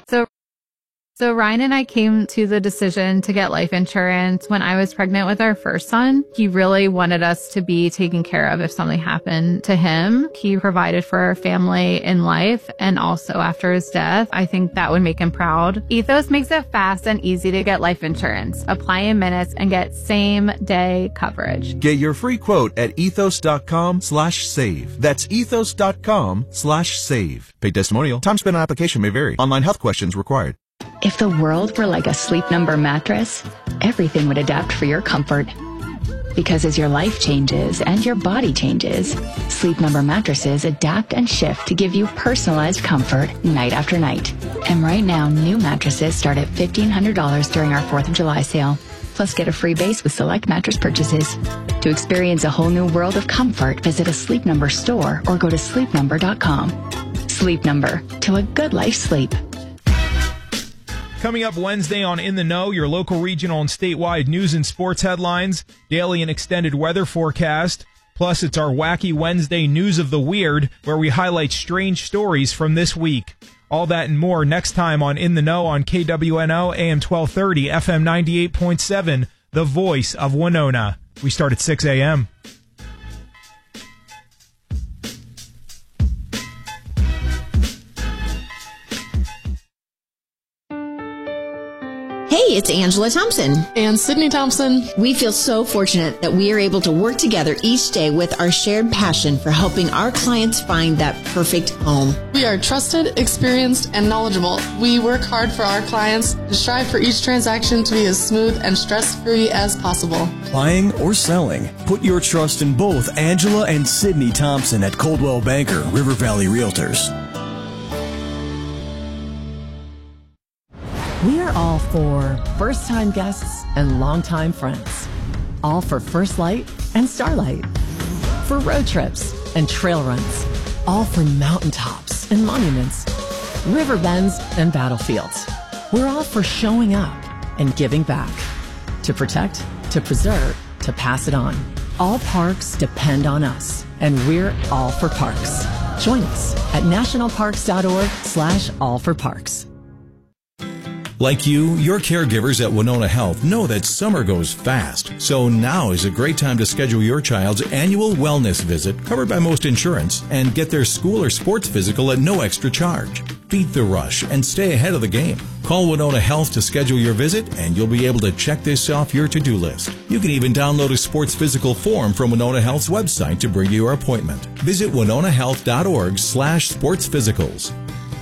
So Ryan and I came to the decision to get life insurance when I was pregnant with our first son. He really wanted us to be taken care of if something happened to him. He provided for our family in life and also after his death. I think that would make him proud. Ethos makes it fast and easy to get life insurance. Apply in minutes and get same day coverage. Get your free quote at ethos.com/save. That's ethos.com/save. Paid testimonial. Time spent on application may vary. Online health questions required. If the world were like a Sleep Number mattress, everything would adapt for your comfort. Because as your life changes and your body changes, Sleep Number mattresses adapt and shift to give you personalized comfort night after night. And right now, new mattresses start at $1,500 during our 4th of July sale. Plus, get a free base with select mattress purchases. To experience a whole new world of comfort, visit a Sleep Number store or go to sleepnumber.com. Sleep Number, to a good life sleep. Coming up Wednesday on In the Know, your local, regional, and statewide news and sports headlines, daily and extended weather forecast. Plus, it's our Wacky Wednesday News of the Weird, where we highlight strange stories from this week. All that and more next time on In the Know on KWNO, AM 1230, FM 98.7, the voice of Winona. We start at 6 a.m. Hey, it's Angela Thompson. And Sydney Thompson. We feel so fortunate that we are able to work together each day with our shared passion for helping our clients find that perfect home. We are trusted, experienced, and knowledgeable. We work hard for our clients and strive for each transaction to be as smooth and stress-free as possible. Buying or selling, put your trust in both Angela and Sydney Thompson at Coldwell Banker, River Valley Realtors. We are all for first-time guests and longtime friends. All for First Light and Starlight. For road trips and trail runs. All for mountaintops and monuments. River bends and battlefields. We're all for showing up and giving back. To protect, to preserve, to pass it on. All parks depend on us, and we're all for parks. Join us at nationalparks.org/allforparks. Like you, your caregivers at Winona Health know that summer goes fast, so now is a great time to schedule your child's annual wellness visit covered by most insurance and get their school or sports physical at no extra charge. Beat the rush and stay ahead of the game. Call Winona Health to schedule your visit and you'll be able to check this off your to-do list. You can even download a sports physical form from Winona Health's website to bring you your appointment. Visit winonahealth.org/sportsphysicals.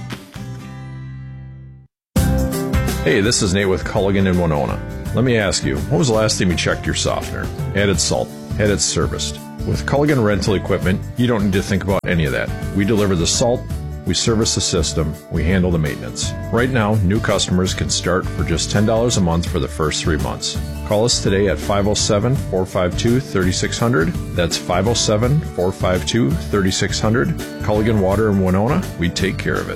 Hey, this is Nate with Culligan in Winona. Let me ask you, when was the last time you checked your softener, added salt, had it serviced? With Culligan Rental Equipment, you don't need to think about any of that. We deliver the salt, we service the system, we handle the maintenance. Right now, new customers can start for just $10 a month for the first 3 months. Call us today at 507-452-3600. That's 507-452-3600. Culligan Water in Winona, we take care of it.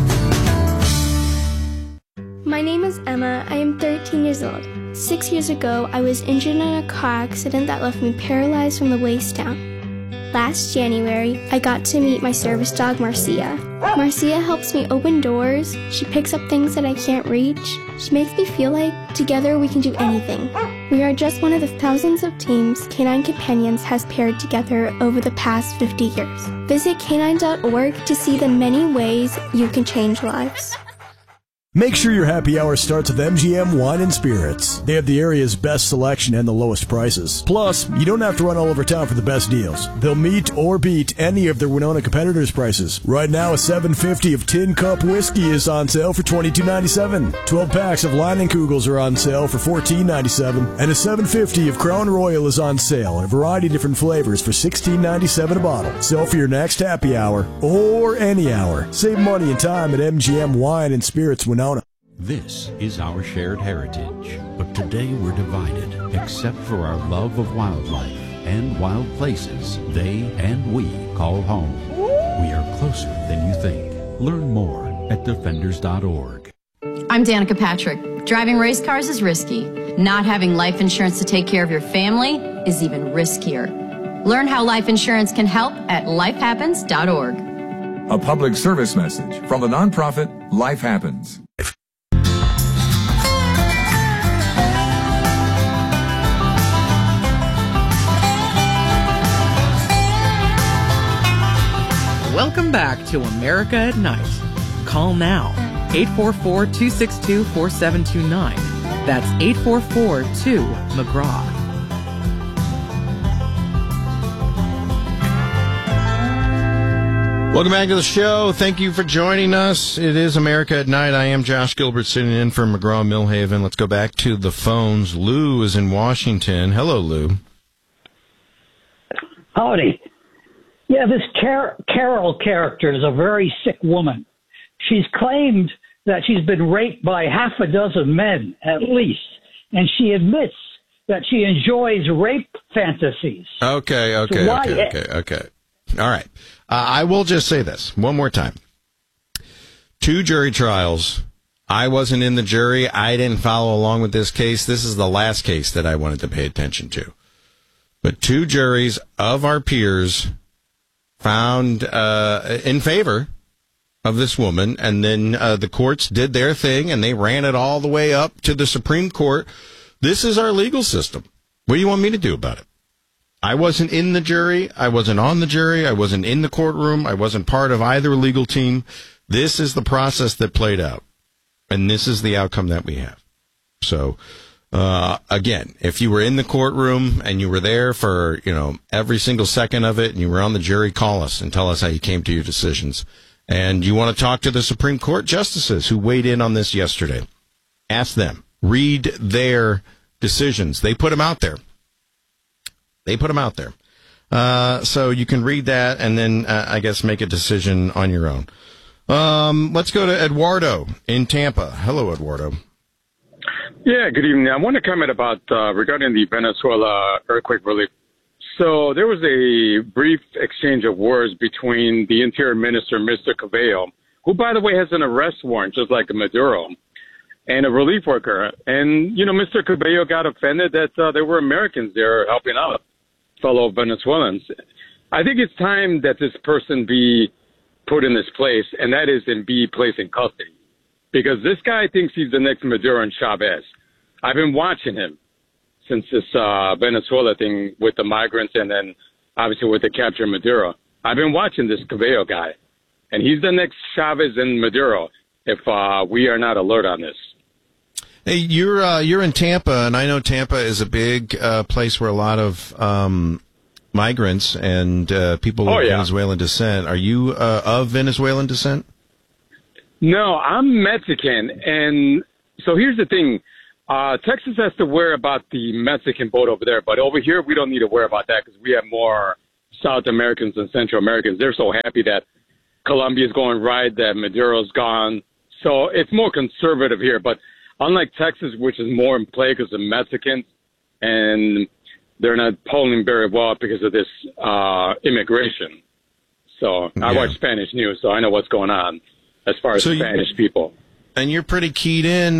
My name is Emma. I am 13 years old. 6 years ago, I was injured in a car accident that left me paralyzed from the waist down. Last January, I got to meet my service dog, Marcia. Marcia helps me open doors. She picks up things that I can't reach. She makes me feel like together we can do anything. We are just one of the thousands of teams Canine Companions has paired together over the past 50 years. Visit canine.org to see the many ways you can change lives. Make sure your happy hour starts with MGM Wine and Spirits. They have the area's best selection and the lowest prices. Plus, you don't have to run all over town for the best deals. They'll meet or beat any of their Winona competitors' prices. Right now, a $7.50 of Tin Cup whiskey is on sale for $22.97. 12 packs of Leinenkugels are on sale for $14.97. And a $7.50 of Crown Royal is on sale in a variety of different flavors for $16.97 a bottle. So for your next happy hour, or any hour, save money and time at MGM Wine and Spirits Winona. This is our shared heritage, but today we're divided, except for our love of wildlife and wild places they and we call home. We are closer than you think. Learn more at defenders.org. I'm Danica Patrick. Driving race cars is risky. Not having life insurance to take care of your family is even riskier. Learn how life insurance can help at lifehappens.org. A public service message from the nonprofit Life Happens. Welcome back to America at Night. Call now, 844-262-4729. That's 844-2-McGraw. Welcome back to the show. Thank you for joining us. It is America at Night. I am Josh Gilbert sitting in for McGraw Millhaven. Let's go back to the phones. Lou is in Washington. Hello, Lou. Howdy. Yeah, this Carol character is a very sick woman. She's claimed that she's been raped by half a dozen men, at least, and she admits that she enjoys rape fantasies. Okay. All right. I will just say this one more time. 2 jury trials. I wasn't in the jury. I didn't follow along with this case. This is the last case that I wanted to pay attention to. But 2 juries of our peers found in favor of this woman, and then the courts did their thing, and they ran it all the way up to the Supreme Court. This is our legal system. What do you want me to do about it? I wasn't in the jury. I wasn't on the jury. I wasn't in the courtroom. I wasn't part of either legal team. This is the process that played out, and this is the outcome that we have. So, again, if you were in the courtroom and you were there for, every single second of it, and you were on the jury, call us and tell us how you came to your decisions. And you want to talk to the Supreme Court justices who weighed in on this yesterday. Ask them. Read their decisions. They put them out there. So you can read that and then, I guess, make a decision on your own. Let's go to Eduardo in Tampa. Hello, Eduardo. Yeah, good evening. I want to comment about regarding the Venezuela earthquake relief. So there was a brief exchange of words between the Interior Minister, Mr. Cabello, who, by the way, has an arrest warrant, just like Maduro, and a relief worker. And, Mr. Cabello got offended that there were Americans there helping out fellow Venezuelans. I think it's time that this person be put in this place, and that is in be placed in custody. Because this guy thinks he's the next Maduro and Chavez. I've been watching him since this Venezuela thing with the migrants and then obviously with the capture of Maduro. I've been watching this Cabello guy, and he's the next Chavez and Maduro if we are not alert on this. Hey, you're in Tampa, and I know Tampa is a big place where a lot of migrants and people of Venezuelan descent. Are you of Venezuelan descent? No, I'm Mexican, and so here's the thing. Texas has to worry about the Mexican vote over there, but over here we don't need to worry about that because we have more South Americans and Central Americans. They're so happy that Colombia's going right, that Maduro's gone. So it's more conservative here, but unlike Texas, which is more in play because of Mexicans, and they're not polling very well because of this immigration. So I watch Spanish news, so I know what's going on as far as Spanish people. And you're pretty keyed in,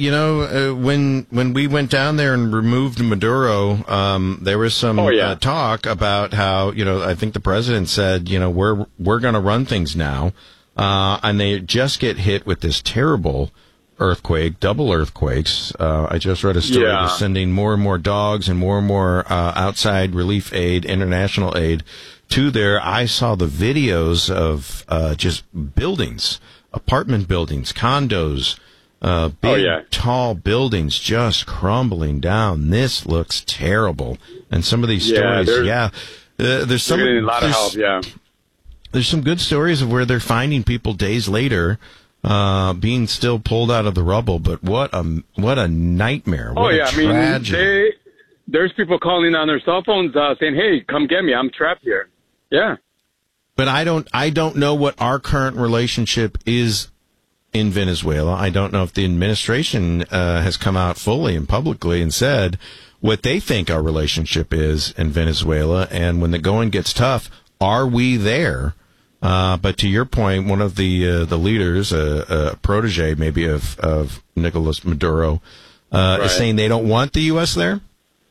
when we went down there and removed Maduro, there was some talk about how, I think the president said, we're going to run things now. And they just get hit with this terrible earthquake, double earthquakes. I just read a story they're sending more and more dogs and more outside relief aid, international aid to there. I saw the videos of just buildings, apartment buildings, condos, big, tall buildings just crumbling down. This looks terrible. And some of these stories, there's some a lot of help. There's some good stories of where they're finding people days later, being still pulled out of the rubble. But what a nightmare! What a tragedy. There's people calling on their cell phones saying, "Hey, come get me! I'm trapped here." Yeah. But I don't know what our current relationship is in Venezuela. I don't know if the administration has come out fully and publicly and said what they think our relationship is in Venezuela. And when the going gets tough, are we there? But to your point, one of the leaders, a protege maybe of Nicolas Maduro, is saying they don't want the U.S. there.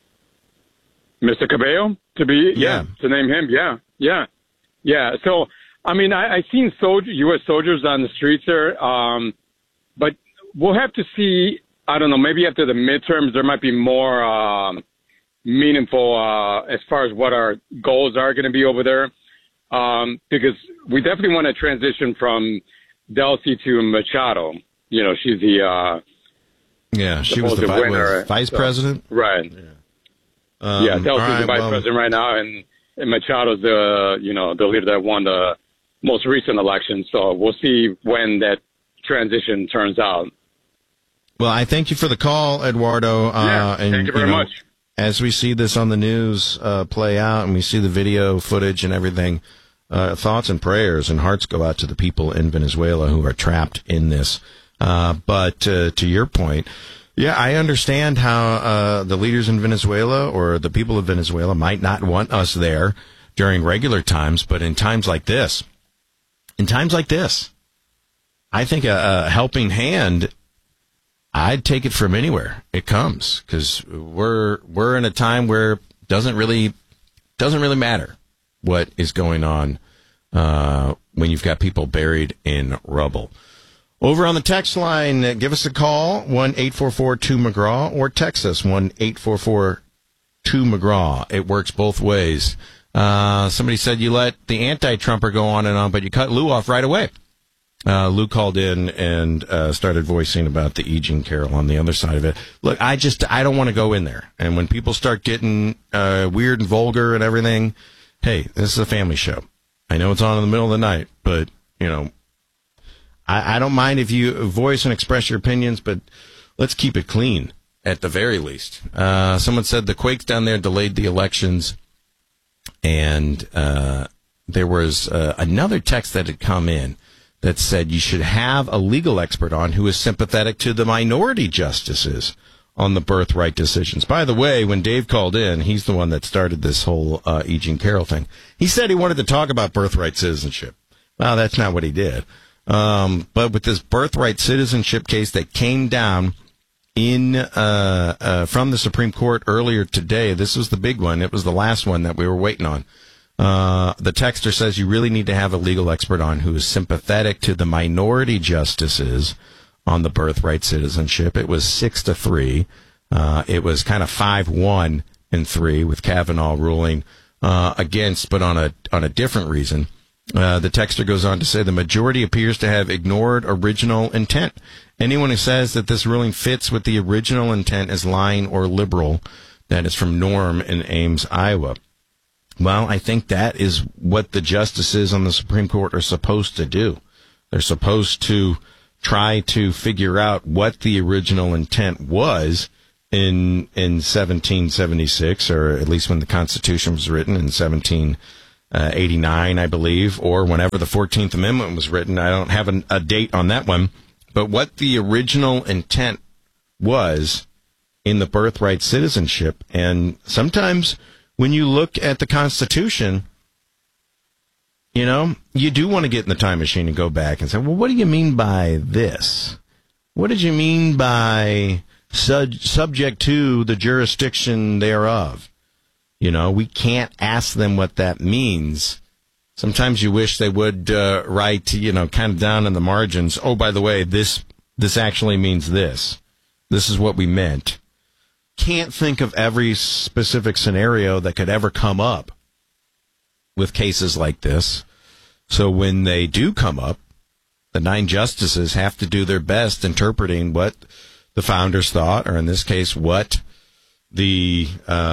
Mr. Cabello, to name him, yeah. So, I mean, I seen U.S. soldiers on the streets there, but we'll have to see. I don't know. Maybe after the midterms, there might be more meaningful as far as what our goals are going to be over there. because we definitely want to transition from Delcy to Machado. You know, she's the she was the vice president, right? Yeah, Delcy's the vice president right now, and Machado's the leader that won the most recent election. So we'll see when that transition turns out. Well, I thank you for the call, Eduardo. And, thank you very much. As we see this on the news play out, and we see the video footage and everything, thoughts and prayers and hearts go out to the people in Venezuela who are trapped in this. But to your point, I understand how the leaders in Venezuela or the people of Venezuela might not want us there during regular times, but in times like this, I think a helping hand, I'd take it from anywhere it comes, because we're in a time where it doesn't really matter what is going on when you've got people buried in rubble. Over on the text line, give us a call, 1-844-2-McGraw, or text us, 1-844-2-McGraw. It works both ways. Somebody said you let the anti-Trumper go on and on, but you cut Lou off right away. Lou called in and started voicing about the E. Jean Carroll on the other side of it. Look, I don't want to go in there. And when people start getting weird and vulgar and everything, hey, this is a family show. I know it's on in the middle of the night, but, I don't mind if you voice and express your opinions, but let's keep it clean at the very least. Someone said the quakes down there delayed the elections, and there was another text that had come in that said you should have a legal expert on who is sympathetic to the minority justices on the birthright decisions. By the way, when Dave called in, he's the one that started this whole E. Jean Carroll thing. He said he wanted to talk about birthright citizenship. Well, that's not what he did. But with this birthright citizenship case that came down from the Supreme Court earlier today, this was the big one. It was the last one that we were waiting on. The texter says you really need to have a legal expert on who is sympathetic to the minority justices on the birthright citizenship. It was 6-3. It was kind of 5-1 and 3 with Kavanaugh ruling against, but on a different reason. The texter goes on to say the majority appears to have ignored original intent. Anyone who says that this ruling fits with the original intent is lying or liberal. That is from Norm in Ames, Iowa. Well, I think that is what the justices on the Supreme Court are supposed to do. They're supposed to try to figure out what the original intent was in 1776, or at least when the Constitution was written in 1789, I believe, or whenever the 14th Amendment was written. I don't have a date on that one, but what the original intent was in the birthright citizenship. And sometimes when you look at the Constitution, you do want to get in the time machine and go back and say, well, what do you mean by this? What did you mean by subject to the jurisdiction thereof? We can't ask them what that means. Sometimes you wish they would write, kind of down in the margins, oh, by the way, this actually means this. This is what we meant. Can't think of every specific scenario that could ever come up with cases like this. So when they do come up, the 9 justices have to do their best interpreting what the founders thought, or in this case, what the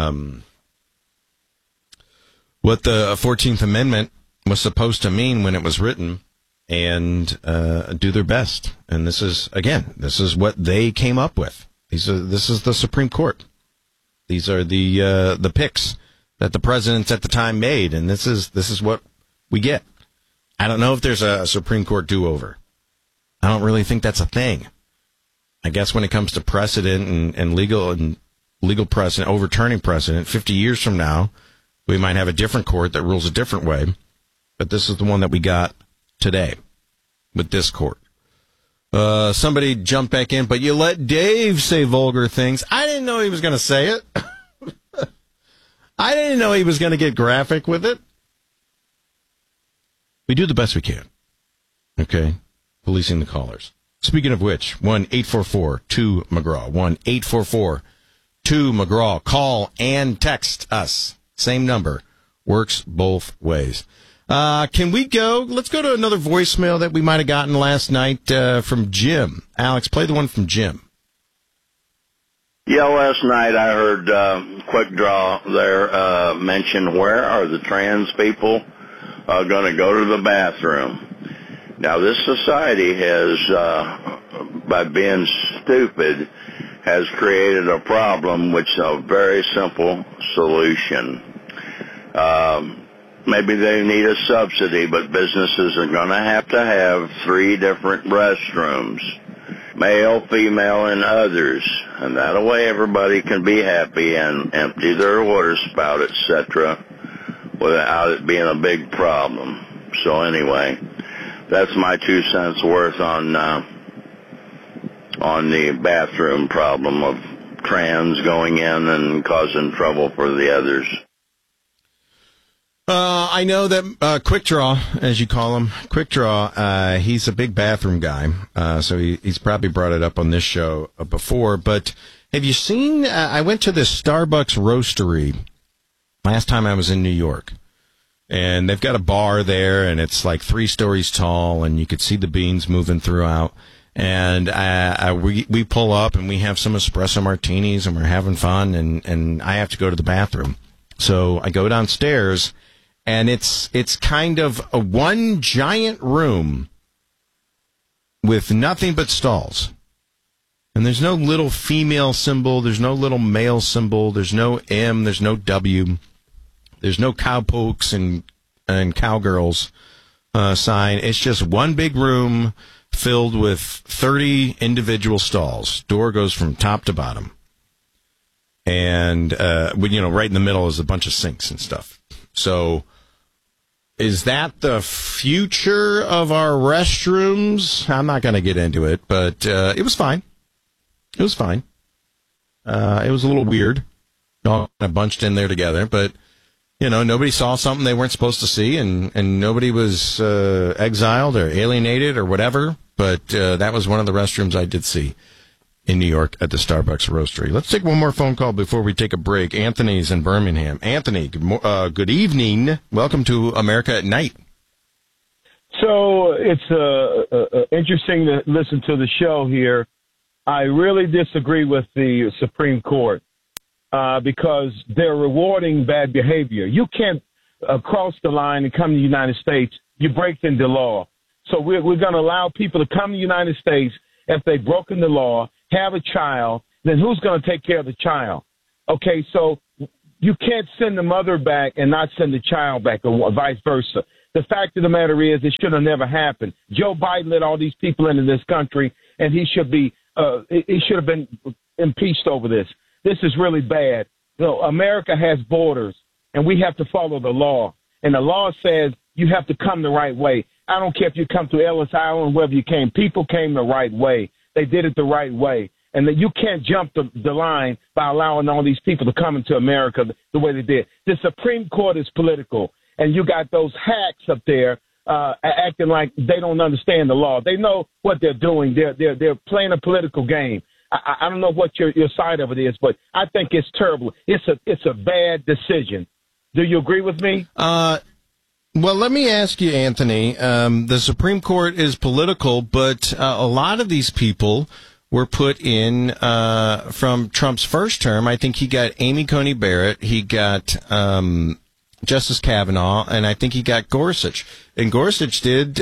14th Amendment was supposed to mean when it was written, and do their best. And this is what they came up with. This is the Supreme Court. These are the picks that the presidents at the time made, and this is what we get. I don't know if there's a Supreme Court do-over. I don't really think that's a thing. I guess when it comes to precedent and legal precedent, overturning precedent, 50 years from now, we might have a different court that rules a different way. But this is the one that we got today with this court. Somebody jumped back in, but you let Dave say vulgar things. I didn't know he was going to say it. I didn't know he was going to get graphic with it. We do the best we can. Okay? Policing the callers. Speaking of which, 1-844-2-McGraw. 1-844-2-McGraw. Call and text us. Same number. Works both ways. Can we go? Let's go to another voicemail that we might have gotten last night from Jim. Alex, play the one from Jim. Yeah, last night I heard Quick Draw there mention where are the trans people going to go to the bathroom. Now, this society has, by being stupid, has created a problem which is a very simple solution. Maybe they need a subsidy, but businesses are going to have 3 different restrooms, male, female, and others. And that way everybody can be happy and empty their water spout, etc., without it being a big problem. So anyway, that's my 2 cents worth on the bathroom problem of trans going in and causing trouble for the others. I know that Quick Draw, as you call him, Quick Draw, he's a big bathroom guy, so he's probably brought it up on this show before. But have you seen, I went to this Starbucks roastery last time I was in New York, and they've got a bar there, and it's like 3 stories tall, and you could see the beans moving throughout. And we pull up, and we have some espresso martinis, and we're having fun, and I have to go to the bathroom. So I go downstairs, and it's kind of a one giant room with nothing but stalls. And there's no little female symbol, there's no little male symbol, there's no M, there's no W, there's no cowpokes and cowgirls sign. It's just one big room filled with 30 individual stalls. Door goes from top to bottom. And, right in the middle is a bunch of sinks and stuff. So, is that the future of our restrooms? I'm not going to get into it, but it was fine. It was fine. It was a little weird. All kind of bunched in there together, but, nobody saw something they weren't supposed to see, and nobody was exiled or alienated or whatever, but that was one of the restrooms I did see in New York at the Starbucks roastery. Let's take one more phone call before we take a break. Anthony's in Birmingham. Anthony, good evening. Welcome to America at Night. So it's interesting to listen to the show here. I really disagree with the Supreme Court because they're rewarding bad behavior. You can't cross the line and come to the United States. You break the law. So we're going to allow people to come to the United States if they've broken the law, have a child, then who's going to take care of the child? Okay, so you can't send the mother back and not send the child back or vice versa. The fact of the matter is it should have never happened. Joe Biden let all these people into this country, and he should have been impeached over this. This is really bad. America has borders, and we have to follow the law. And the law says you have to come the right way. I don't care if you come to Ellis Island, wherever you came. People came the right way. They did it the right way. And that you can't jump the line by allowing all these people to come into America the way they did. The Supreme Court is political, and you got those hacks up there acting like they don't understand the law. They know what they're doing. They're playing a political game. I don't know what your side of it is, but I think it's terrible. It's a bad decision. Do you agree with me? Well, let me ask you, Anthony. The Supreme Court is political, but a lot of these people were put in from Trump's first term. I think he got Amy Coney Barrett. He got Justice Kavanaugh, and I think he got Gorsuch. And Gorsuch did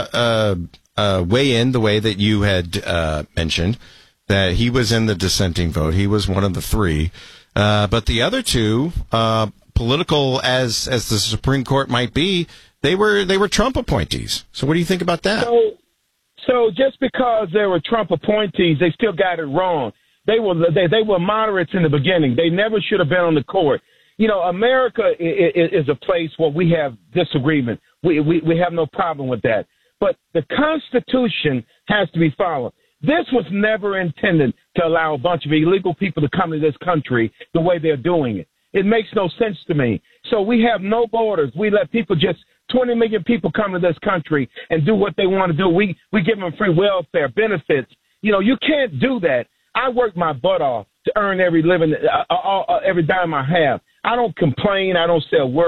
weigh in the way that you had mentioned, that he was in the dissenting vote. He was one of the 3. But the other 2, political as the Supreme Court might be, they were Trump appointees. So what do you think about that? So just because they were Trump appointees, they still got it wrong. They were moderates in the beginning. They never should have been on the court. America is a place where we have disagreement. We have no problem with that. But the Constitution has to be followed. This was never intended to allow a bunch of illegal people to come to this country the way they're doing it. It makes no sense to me. So we have no borders. We let people 20 million people come to this country and do what they want to do. We give them free welfare, benefits. You can't do that. I work my butt off to earn every living, every dime I have. I don't complain. I don't say a word.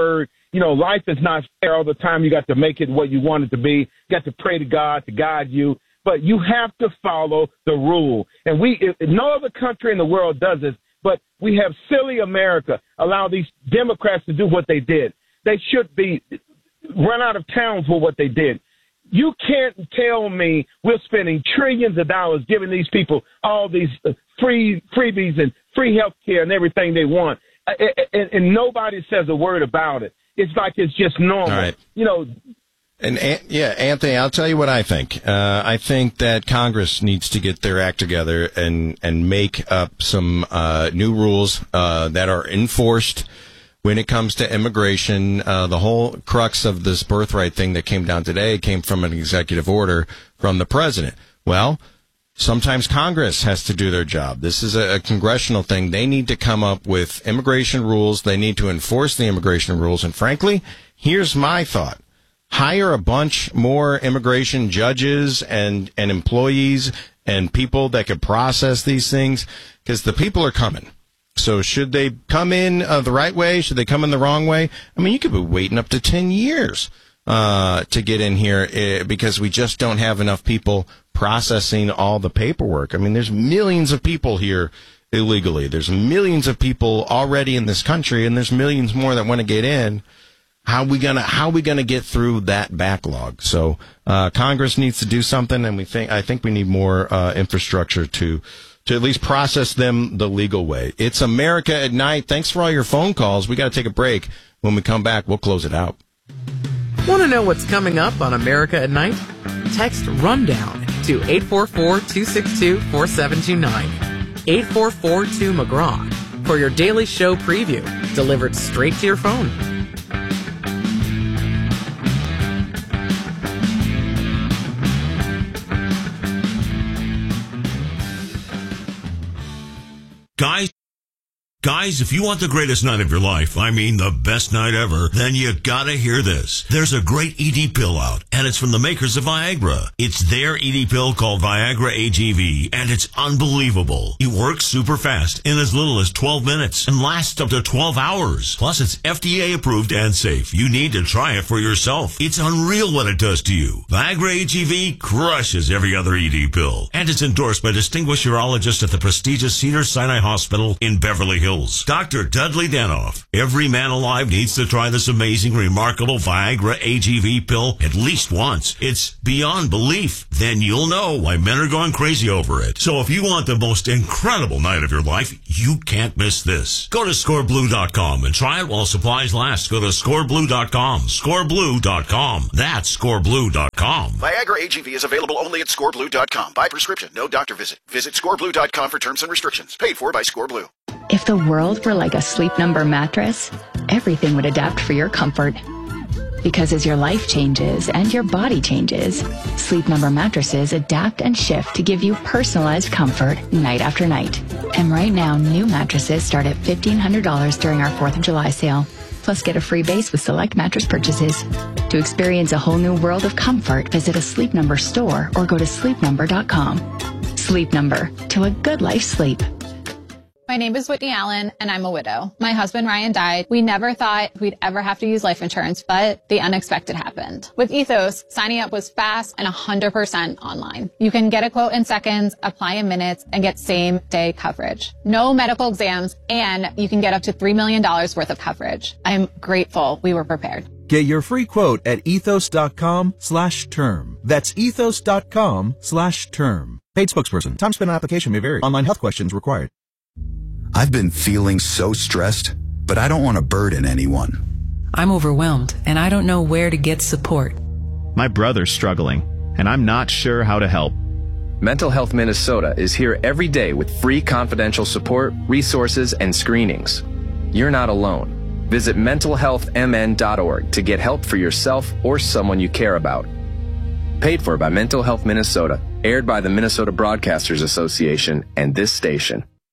life is not fair all the time. You got to make it what you want it to be. You got to pray to God to guide you. But you have to follow the rule. And no other country in the world does this, but we have silly America allow these Democrats to do what they did. They should be run out of town for what they did. You can't tell me we're spending trillions of dollars giving these people all these freebies and free health care and everything they want, and nobody says a word about it. It's like it's just normal. All right. Anthony, I'll tell you what I think. I think that Congress needs to get their act together and make up some new rules that are enforced when it comes to immigration. The whole crux of this birthright thing that came down today came from an executive order from the president. Well, sometimes Congress has to do their job. This is a congressional thing. They need to come up with immigration rules. They need to enforce the immigration rules. And frankly, here's my thought. Hire a bunch more immigration judges and employees and people that could process these things, because the people are coming. So should they come in the right way? Should they come in the wrong way? I mean, you could be waiting up to 10 years to get in here because we just don't have enough people processing all the paperwork. I mean, there's millions of people here illegally. There's millions of people already in this country, and there's millions more that want to get in. How are we gonna get through that backlog? So Congress needs to do something, and I think we need more infrastructure to at least process them the legal way. It's America at Night. Thanks for all your phone calls. We got to take a break. When we come back, we'll close it out. Want to know what's coming up on America at Night? Text RUNDOWN to 844-262-4729. 844-2McGraw for your daily show preview, delivered straight to your phone. Guys, if you want the greatest night of your life, I mean the best night ever, then you gotta hear this. There's a great ED pill out, and it's from the makers of Viagra. It's their ED pill called Viagra AGV, and it's unbelievable. It works super fast in as little as 12 minutes and lasts up to 12 hours. Plus, it's FDA approved and safe. You need to try it for yourself. It's unreal what it does to you. Viagra AGV crushes every other ED pill, and it's endorsed by distinguished urologists at the prestigious Cedars-Sinai Hospital in Beverly Hills. Dr. Dudley Danoff. Every man alive needs to try this amazing, remarkable Viagra AGV pill at least once. It's beyond belief. Then you'll know why men are going crazy over it. So if you want the most incredible night of your life, you can't miss this. Go to scoreblue.com and try it while supplies last. Go to scoreblue.com. Scoreblue.com. That's scoreblue.com. Viagra AGV is available only at scoreblue.com. By prescription, no doctor visit. Visit scoreblue.com for terms and restrictions. Paid for by Scoreblue. If the world were like a Sleep Number mattress, everything would adapt for your comfort. Because as your life changes and your body changes, Sleep Number mattresses adapt and shift to give you personalized comfort night after night. And right now, new mattresses start at $1,500 during our 4th of July sale. Plus, get a free base with select mattress purchases. To experience a whole new world of comfort, visit a Sleep Number store or go to sleepnumber.com. Sleep Number, to a good life sleep. My name is Whitney Allen, and I'm a widow. My husband, Ryan, died. We never thought we'd ever have to use life insurance, but the unexpected happened. With Ethos, signing up was fast and 100% online. You can get a quote in seconds, apply in minutes, and get same-day coverage. No medical exams, and you can get up to $3 million worth of coverage. I'm grateful we were prepared. Get your free quote at ethos.com/term. That's ethos.com/term. Paid spokesperson. Time spent on application may vary. Online health questions required. I've been feeling so stressed, but I don't want to burden anyone. I'm overwhelmed, and I don't know where to get support. My brother's struggling, and I'm not sure how to help. Mental Health Minnesota is here every day with free confidential support, resources, and screenings. You're not alone. Visit mentalhealthmn.org to get help for yourself or someone you care about. Paid for by Mental Health Minnesota, aired by the Minnesota Broadcasters Association and this station.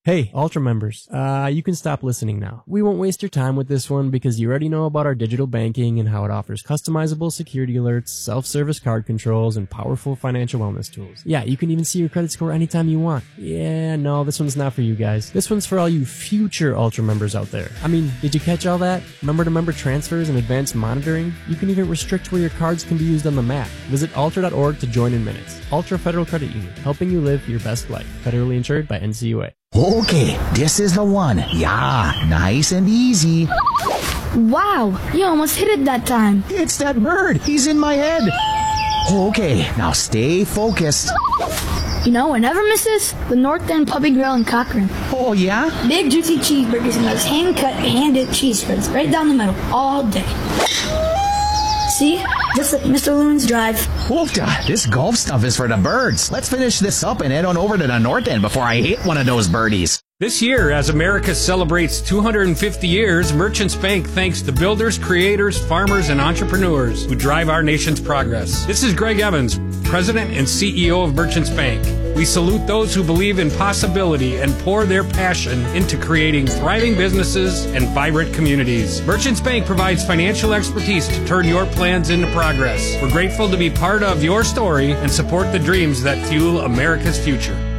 Hey, Ultra members, you can stop listening now. We won't waste your time with this one because you already know about our digital banking and how it offers customizable security alerts, self-service card controls, and powerful financial wellness tools. Yeah, you can even see your credit score anytime you want. Yeah, no, this one's not for you guys. This one's for all you future Ultra members out there. I mean, did you catch all that? Member-to-member transfers and advanced monitoring? You can even restrict where your cards can be used on the map. Visit Ultra.org to join in minutes. Ultra Federal Credit Union, helping you live your best life. Federally insured by NCUA. Okay, this is the one. Yeah, nice and easy. Wow, you almost hit it that time. It's that bird. He's in my head. Okay, now stay focused. You know, I never miss this. The North End Pub and Grill in Cochrane. Oh, yeah? Big, juicy cheeseburgers and those hand-cut, hand-dipped cheese spreads right down the middle all day. See? Just like Mr. Loon's Drive. Woofda, this golf stuff is for the birds. Let's finish this up and head on over to the North End before I hit one of those birdies. This year, as America celebrates 250 years, Merchants Bank thanks the builders, creators, farmers, and entrepreneurs who drive our nation's progress. This is Greg Evans, President and CEO of Merchants Bank. We salute those who believe in possibility and pour their passion into creating thriving businesses and vibrant communities. Merchants Bank provides financial expertise to turn your plans into progress. We're grateful to be part of your story and support the dreams that fuel America's future.